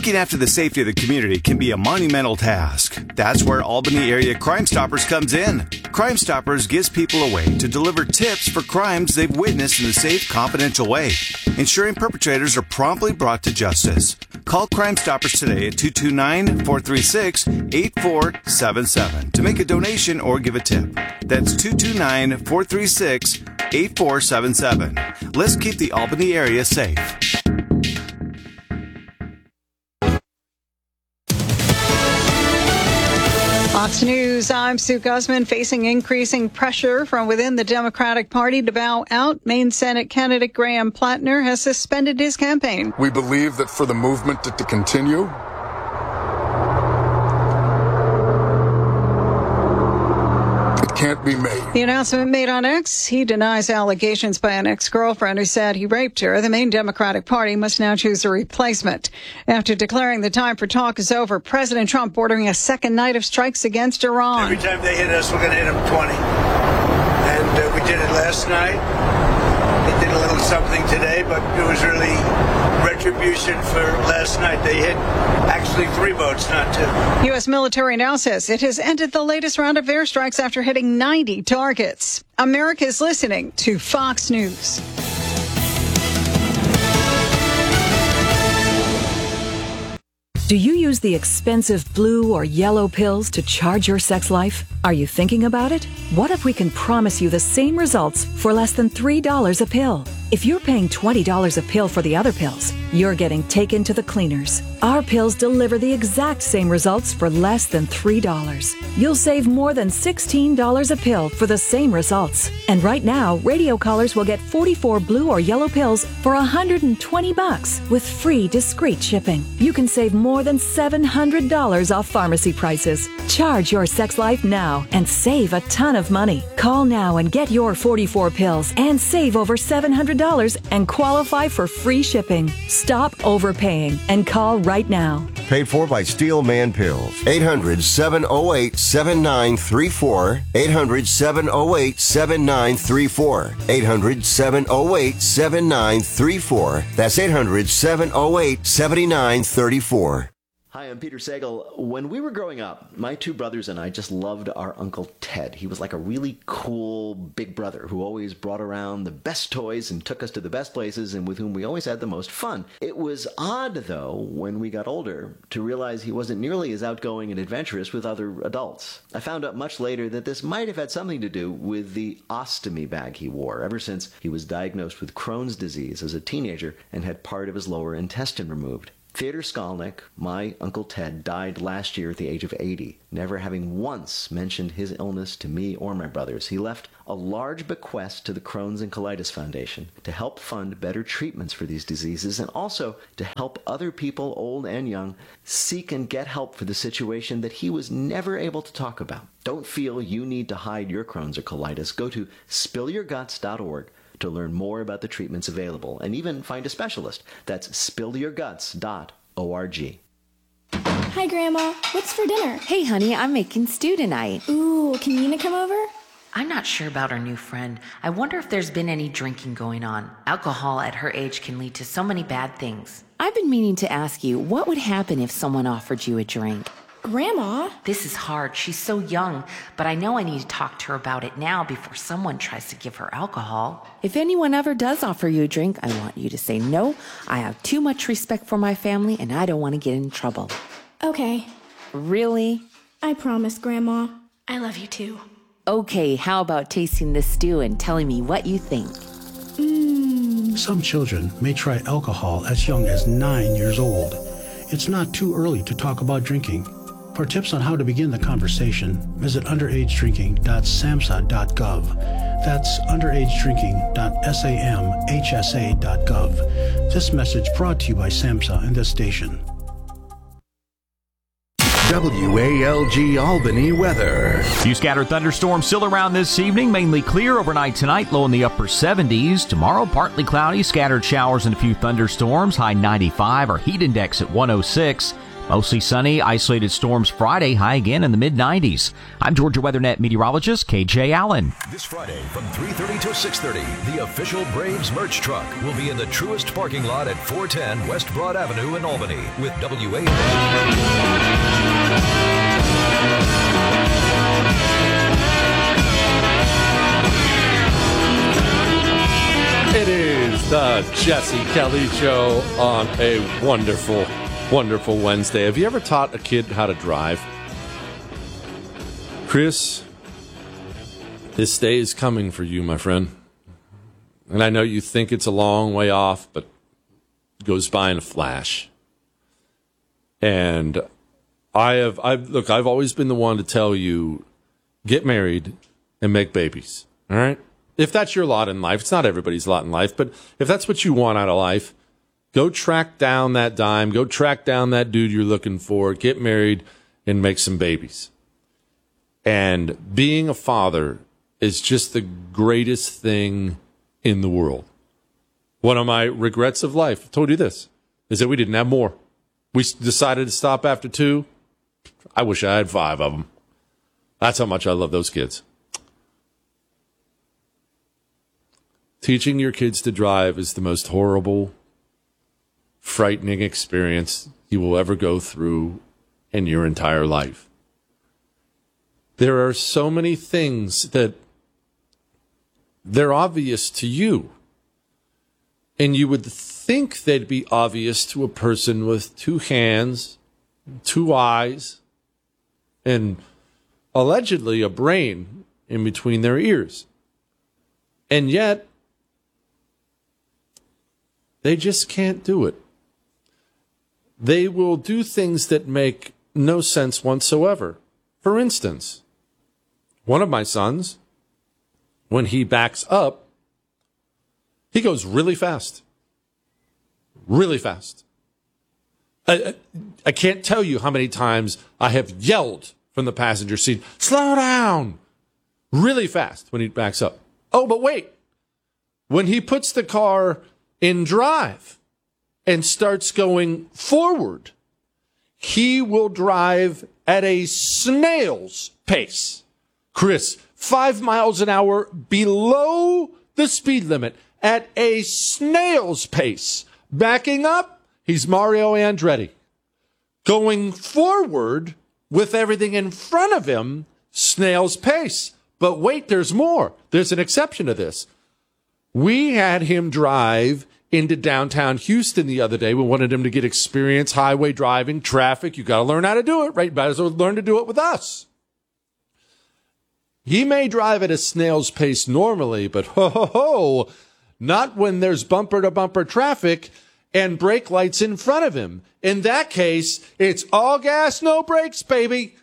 Looking after the safety of the community can be a monumental task. That's where Albany Area Crime Stoppers comes in. Crime Stoppers gives people a way to deliver tips for crimes they've witnessed in a safe, confidential way, ensuring perpetrators are promptly brought to justice. Call Crime Stoppers today at 229-436-8477 to make a donation or give a tip. That's 229-436-8477. Let's keep the Albany area safe. Fox News, I'm Sue Guzman. Facing increasing pressure from within the Democratic Party to bow out, Maine Senate candidate Graham Plattner has suspended his campaign. We believe that for the movement to continue, it can't be made. The announcement made on X. He denies allegations by an ex-girlfriend who said he raped her. The Maine Democratic Party must now choose a replacement. After declaring the time for talk is over, President Trump ordering a second night of strikes against Iran. Every time they hit us, we're going to hit them 20. And we did it last night. They did a little something today, but it was really retribution for last night. They hit actually 3 boats, not 2. U.S. military now says it has ended the latest round of airstrikes after hitting 90 targets. America is listening to Fox News. Do you use the expensive blue or yellow pills to charge your sex life? Are you thinking about it? What if we can promise you the same results for less than $3 a pill? If you're paying $20 a pill for the other pills, you're getting taken to the cleaners. Our pills deliver the exact same results for less than $3. You'll save more than $16 a pill for the same results. And right now, radio callers will get 44 blue or yellow pills for $120 with free discreet shipping. You can save more than $700 off pharmacy prices. Charge your sex life now and save a ton of money. Call now and get your 44 pills and save over $700 and qualify for free shipping. Stop overpaying and call right now. Paid for by Steel Man Pills. 800-708-7934. 800-708-7934. 800-708-7934. That's 800-708-7934. Hi, I'm Peter Sagal. When we were growing up, my 2 brothers and I just loved our Uncle Ted. He was like a really cool big brother who always brought around the best toys and took us to the best places and with whom we always had the most fun. It was odd, though, when we got older, to realize he wasn't nearly as outgoing and adventurous with other adults. I found out much later that this might have had something to do with the ostomy bag he wore ever since he was diagnosed with Crohn's disease as a teenager and had part of his lower intestine removed. Theodor Skolnick, my Uncle Ted, died last year at the age of 80, never having once mentioned his illness to me or my brothers. He left a large bequest to the Crohn's and Colitis Foundation to help fund better treatments for these diseases and also to help other people, old and young, seek and get help for the situation that he was never able to talk about. Don't feel you need to hide your Crohn's or colitis. Go to spillyourguts.org to learn more about the treatments available and even find a specialist. That's spillyourguts.org. Hi, Grandma. What's for dinner? Hey, honey, I'm making stew tonight. Ooh, can Nina come over? I'm not sure about our new friend. I wonder if there's been any drinking going on. Alcohol at her age can lead to so many bad things. I've been meaning to ask you, what would happen if someone offered you a drink? Grandma? This is hard. She's so young, but I know I need to talk to her about it now before someone tries to give her alcohol. If anyone ever does offer you a drink, I want you to say no. I have too much respect for my family, and I don't want to get in trouble. Okay. Really? I promise, Grandma. I love you too. Okay, how about tasting this stew and telling me what you think? Some children may try alcohol as young as 9 years old. It's not too early to talk about drinking. For tips on how to begin the conversation, visit underagedrinking.samhsa.gov. That's underagedrinking.samhsa.gov. This message brought to you by SAMHSA and this station. WALG Albany weather. Few scattered thunderstorms still around this evening, mainly clear overnight tonight, low in the upper 70s. Tomorrow, partly cloudy, scattered showers and a few thunderstorms, high 95, our heat index at 106. Mostly sunny, isolated storms Friday, high again in the mid-90s. I'm Georgia WeatherNet meteorologist KJ Allen. This Friday from 3:30 to 6:30, the official Braves merch truck will be in the Truist parking lot at 410 West Broad Avenue in Albany with WALG. It is the Jesse Kelly Show on a wonderful, wonderful Wednesday. Have you ever taught a kid how to drive? Chris, this day is coming for you, my friend. And I know you think it's a long way off, but it goes by in a flash. And I've always been the one to tell you, get married and make babies. All right? If that's your lot in life, it's not everybody's lot in life, but if that's what you want out of life, go track down that dime, go track down that dude you're looking for, get married, and make some babies. And being a father is just the greatest thing in the world. One of my regrets of life, I told you this, is that we didn't have more. We decided to stop after 2. I wish I had 5 of them. That's how much I love those kids. Teaching your kids to drive is the most horrible, frightening experience you will ever go through in your entire life. There are so many things that they're obvious to you, and you would think they'd be obvious to a person with 2 hands, 2 eyes, and allegedly a brain in between their ears. And yet, they just can't do it. They will do things that make no sense whatsoever. For instance, one of my sons, when he backs up, he goes really fast. Really fast. I can't tell you how many times I have yelled from the passenger seat, slow down! Really fast when he backs up. Oh, but wait. When he puts the car in drive and starts going forward, he will drive at a snail's pace. Chris, 5 miles an hour below the speed limit at a snail's pace. Backing up, he's Mario Andretti. Going forward with everything in front of him, snail's pace. But wait, there's more. There's an exception to this. We had him drive into downtown Houston the other day. We wanted him to get experience highway driving, traffic. You got to learn how to do it, right? Might as well learn to do it with us. He may drive at a snail's pace normally, but not when there's bumper-to-bumper traffic and brake lights in front of him. In that case, it's all gas, no brakes, baby.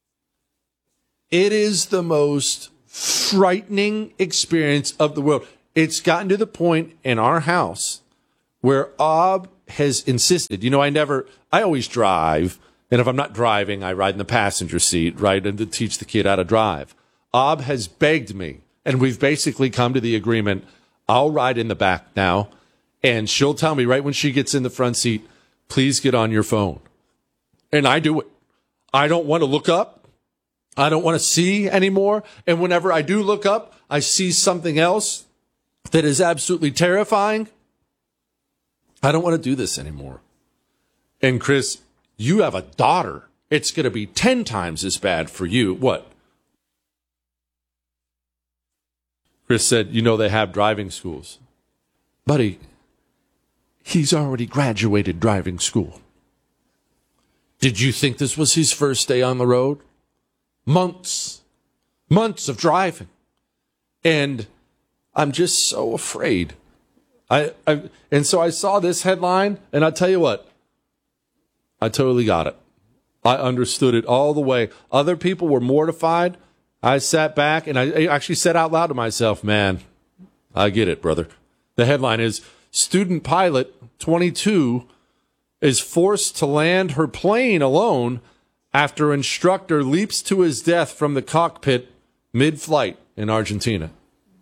It is the most frightening experience of the world. It's gotten to the point in our house where Ob has insisted, I always drive, and if I'm not driving, I ride in the passenger seat, right, and to teach the kid how to drive. Ob has begged me, and we've basically come to the agreement, I'll ride in the back now, and she'll tell me right when she gets in the front seat, please get on your phone. And I do it. I don't want to look up. I don't want to see anymore. And whenever I do look up, I see something else that is absolutely terrifying. I don't want to do this anymore. And Chris, you have a daughter. It's going to be 10 times as bad for you. What? Chris said, they have driving schools. Buddy, he's already graduated driving school. Did you think this was his first day on the road? Months of driving. And I'm just so afraid. And so I saw this headline, and I'll tell you what, I totally got it. I understood it all the way. Other people were mortified. I sat back, and I actually said out loud to myself, man, I get it, brother. The headline is, student pilot 22 is forced to land her plane alone after instructor leaps to his death from the cockpit mid-flight in Argentina.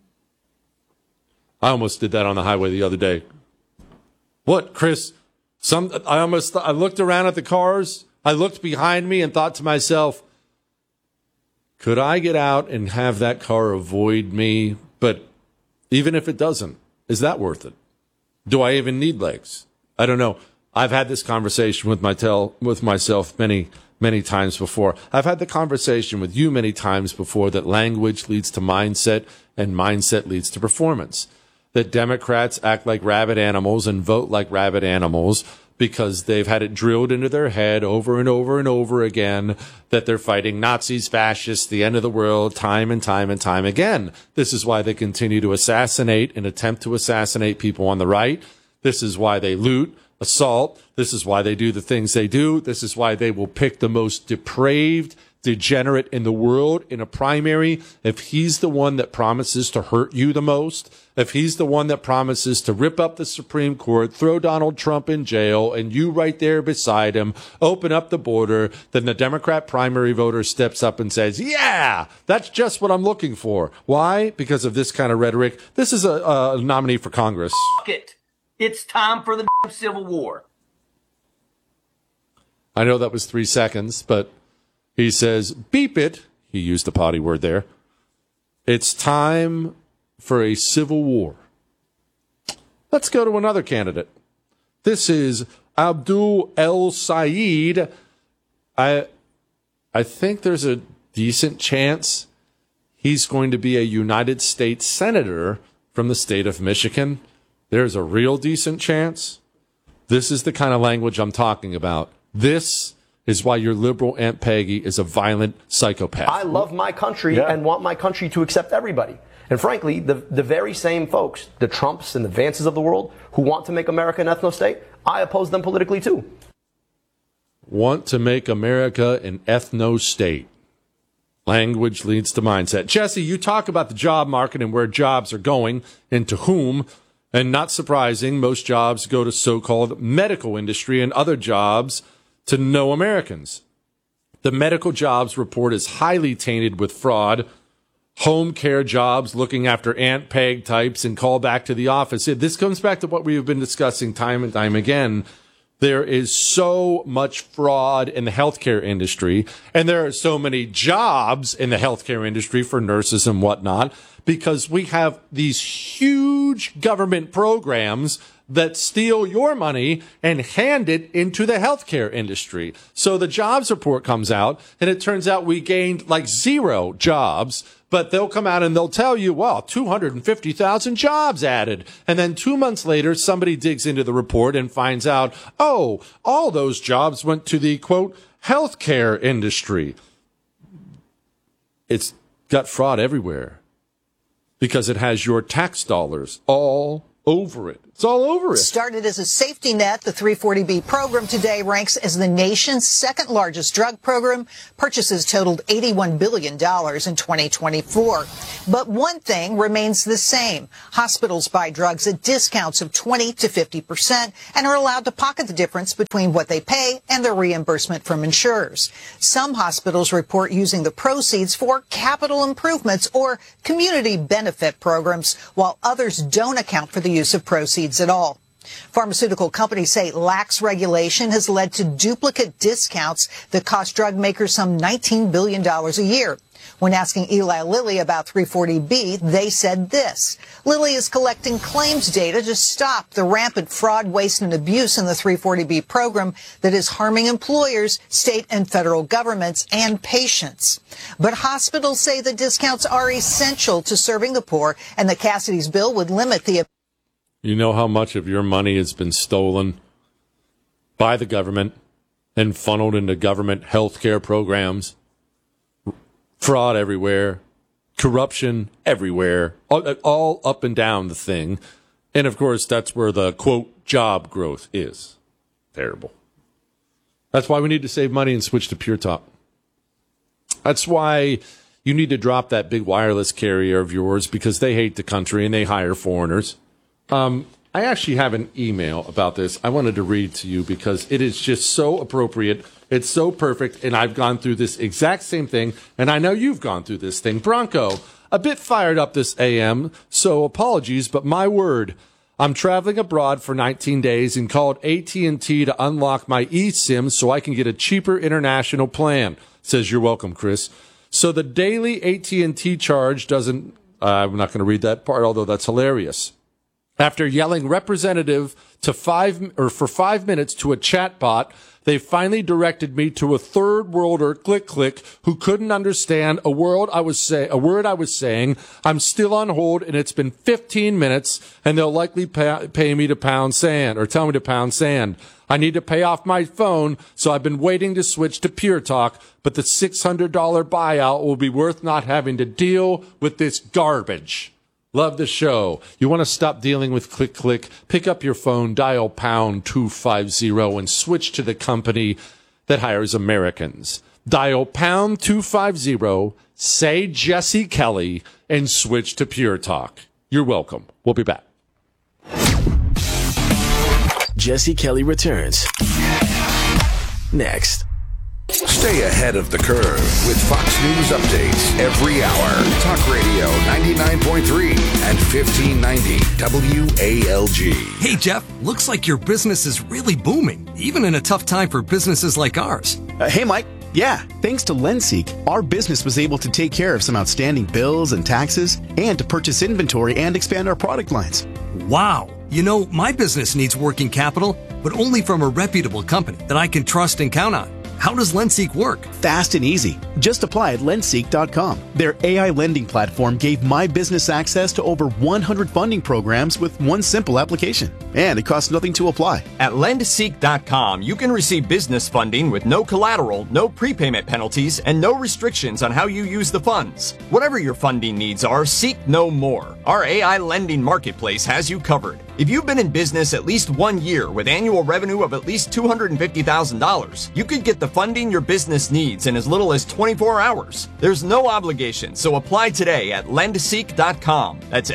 I almost did that on the highway the other day. What, Chris? I looked around at the cars I looked behind me and thought to myself, could I get out and have that car avoid me? But even if it doesn't, is that worth it? Do I even need legs? I don't know. I've had this conversation with myself many times before. I've had the conversation with you many times before that language leads to mindset and mindset leads to performance. That Democrats act like rabid animals and vote like rabid animals because they've had it drilled into their head over and over and over again that they're fighting Nazis, fascists, the end of the world, time and time and time again. This is why they continue to assassinate and attempt to assassinate people on the right. This is why they loot, assault. This is why they do the things they do. This is why they will pick the most depraved degenerate in the world in a primary if he's the one that promises to hurt you the most, if he's the one that promises to rip up the Supreme Court, throw Donald Trump in jail, and you right there beside him, open up the border, then the Democrat primary voter steps up and says, yeah, that's just what I'm looking for. Why? Because of this kind of rhetoric. This is a nominee for Congress. Fuck it. It's time for the Civil War. I know that was 3 seconds, but he says, beep it. He used the potty word there. It's time for a civil war. Let's go to another candidate. This is Abdul El Sayed. I think there's a decent chance he's going to be a United States Senator from the state of Michigan. There's a real decent chance. This is the kind of language I'm talking about. This is why your liberal Aunt Peggy is a violent psychopath. I love my country and want my country to accept everybody. And frankly, the very same folks, the Trumps and the Vances of the world, who want to make America an ethno-state, I oppose them politically too. Want to make America an ethno-state. Language leads to mindset. Jesse, you talk about the job market and where jobs are going and to whom. And not surprising, most jobs go to so-called medical industry and other jobs to no Americans. The medical jobs report is highly tainted with fraud. Home care jobs looking after Aunt Peg types and call back to the office. This comes back to what we have been discussing time and time again. There is so much fraud in the healthcare industry, and there are so many jobs in the healthcare industry for nurses and whatnot, because we have these huge government programs that steal your money and hand it into the healthcare industry. So the jobs report comes out, and it turns out we gained like 0 jobs, but they'll come out and they'll tell you, well, 250,000 jobs added. And then 2 months later, somebody digs into the report and finds out, oh, all those jobs went to the, quote, healthcare industry. It's got fraud everywhere because it has your tax dollars all over it. It's all over it. Started as a safety net, the 340B program today ranks as the nation's second largest drug program. Purchases totaled $81 billion in 2024. But one thing remains the same. Hospitals buy drugs at discounts of 20 to 50% and are allowed to pocket the difference between what they pay and their reimbursement from insurers. Some hospitals report using the proceeds for capital improvements or community benefit programs, while others don't account for the use of proceeds at all. Pharmaceutical companies say lax regulation has led to duplicate discounts that cost drug makers some $19 billion a year. When asking Eli Lilly about 340B, they said this. Lilly is collecting claims data to stop the rampant fraud, waste, and abuse in the 340B program that is harming employers, state and federal governments, and patients. But hospitals say the discounts are essential to serving the poor, and that Cassidy's bill would limit the... You know how much of your money has been stolen by the government and funneled into government health care programs? Fraud everywhere, corruption everywhere, all up and down the thing. And, of course, that's where the, quote, job growth is. Terrible. That's why we need to save money and switch to Pure Talk. That's why you need to drop that big wireless carrier of yours, because they hate the country and they hire foreigners. I actually have an email about this I wanted to read to you because it is just so appropriate. It's so perfect, and I've gone through this exact same thing, and I know you've gone through this thing. Bronco, a bit fired up this AM, so apologies, but my word, I'm traveling abroad for 19 days and called AT&T to unlock my eSIM so I can get a cheaper international plan. Says, you're welcome, Chris. So the daily AT&T charge doesn't, I'm not going to read that part, although that's hilarious. After yelling representative for 5 minutes to a chatbot, they finally directed me to a third worlder, click, who couldn't understand a word I was saying. I'm still on hold, and it's been 15 minutes, and they'll likely pay me to pound sand, or tell me to pound sand. I need to pay off my phone, so I've been waiting to switch to Pure Talk, but the $600 buyout will be worth not having to deal with this garbage. Love the show. You want to stop dealing with click? Pick up your phone, dial pound 250, and switch to the company that hires Americans. Dial pound 250, say Jesse Kelly, and switch to Pure Talk. You're welcome. We'll be back. Jesse Kelly returns next. Stay ahead of the curve with Fox News updates every hour. Talk Radio 99.3 and 1590 WALG. Hey, Jeff, looks like your business is really booming, even in a tough time for businesses like ours. Hey, Mike. Yeah, thanks to LendSeek, our business was able to take care of some outstanding bills and taxes and to purchase inventory and expand our product lines. Wow. You know, my business needs working capital, but only from a reputable company that I can trust and count on. How does LendSeek work? Fast and easy. Just apply at lendseek.com. Their AI lending platform gave my business access to over 100 funding programs with one simple application. And it costs nothing to apply. At lendseek.com, you can receive business funding with no collateral, no prepayment penalties, and no restrictions on how you use the funds. Whatever your funding needs are, seek no more. Our AI lending marketplace has you covered. If you've been in business at least 1 year with annual revenue of at least $250,000, you could get the funding your business needs in as little as 24 hours. There's no obligation, so apply today at lendseek.com. That's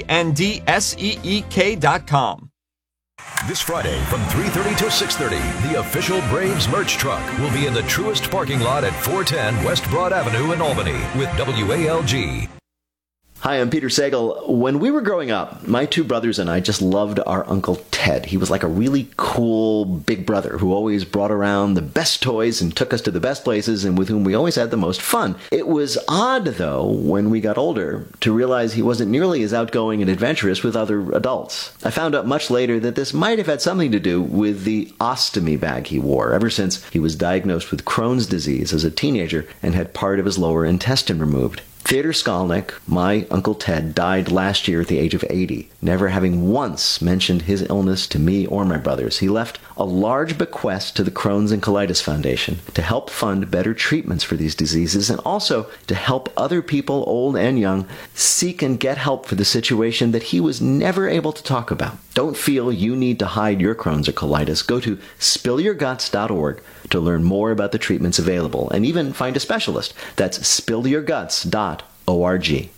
LENDSEEK.com. This Friday from 3:30 to 6:30, the official Braves merch truck will be in the Truist parking lot at 410 West Broad Avenue in Albany with WALG. Hi, I'm Peter Sagal. When we were growing up, my two brothers and I just loved our Uncle Ted. He was like a really cool big brother who always brought around the best toys and took us to the best places and with whom we always had the most fun. It was odd, though, when we got older, to realize he wasn't nearly as outgoing and adventurous with other adults. I found out much later that this might have had something to do with the ostomy bag he wore ever since he was diagnosed with Crohn's disease as a teenager and had part of his lower intestine removed. Theodor Skolnick, my Uncle Ted, died last year at the age of 80, never having once mentioned his illness to me or my brothers. He left a large bequest to the Crohn's and Colitis Foundation to help fund better treatments for these diseases and also to help other people, old and young, seek and get help for the situation that he was never able to talk about. Don't feel you need to hide your Crohn's or colitis. Go to spillyourguts.org to learn more about the treatments available and even find a specialist. That's spillyourguts.org.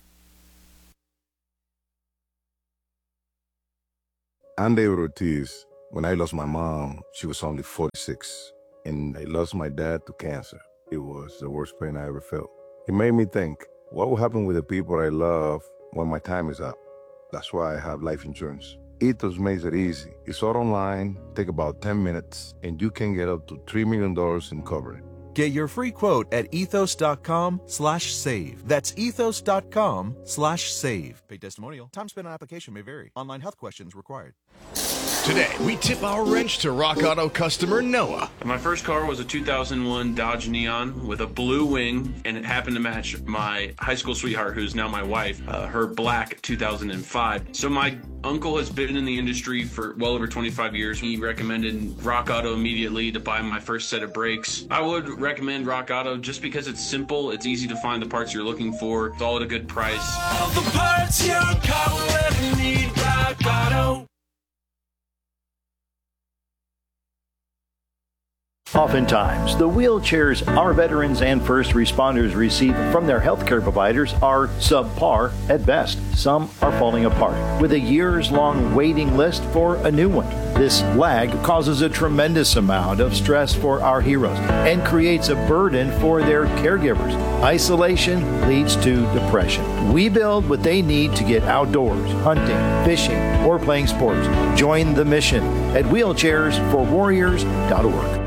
I'm David Ortiz. When I lost my mom, she was only 46, and I lost my dad to cancer. It was the worst pain I ever felt. It made me think, what will happen with the people I love when my time is up? That's why I have life insurance. Ethos makes it easy. It's all online, take about 10 minutes, and you can get up to $3 million in coverage. Get your free quote at ethos.com/save. That's ethos.com/save. Paid testimonial. Time spent on application may vary. Online health questions required. Today, we tip our wrench to Rock Auto customer Noah. My first car was a 2001 Dodge Neon with a blue wing, and it happened to match my high school sweetheart, who's now my wife, her black 2005. So my uncle has been in the industry for well over 25 years. He recommended Rock Auto immediately to buy my first set of brakes. I would recommend Rock Auto just because it's simple, it's easy to find the parts you're looking for, it's all at a good price. All the parts your car will ever need, Rock Auto. Oftentimes, the wheelchairs our veterans and first responders receive from their healthcare providers are subpar at best. Some are falling apart, with a years-long waiting list for a new one. This lag causes a tremendous amount of stress for our heroes and creates a burden for their caregivers. Isolation leads to depression. We build what they need to get outdoors, hunting, fishing, or playing sports. Join the mission at wheelchairsforwarriors.org.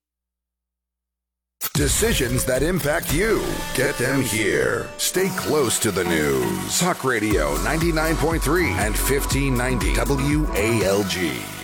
Decisions that impact you. Get them here. Stay close to the news. Talk Radio 99.3 and 1590 WALG.